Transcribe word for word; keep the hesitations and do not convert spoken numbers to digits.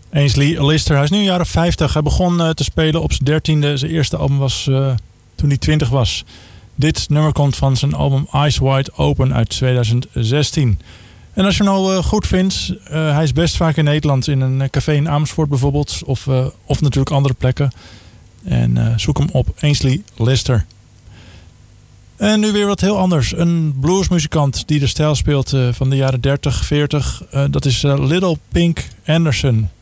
Ainsley Lister, hij is nu een jaar of vijftig. Hij begon uh, te spelen op zijn dertiende. Zijn eerste album was uh, toen hij twintig was. Dit nummer komt van zijn album Eyes Wide Open uit twintig zestien. En als je hem nou uh, goed vindt, uh, hij is best vaak in Nederland. In een café in Amersfoort bijvoorbeeld. Of, uh, of natuurlijk andere plekken. En uh, zoek hem op, Ainsley Lister. En nu weer wat heel anders. Een bluesmuzikant die de stijl speelt uh, van de jaren dertig, veertig. Uh, dat is uh, Little Pink Anderson.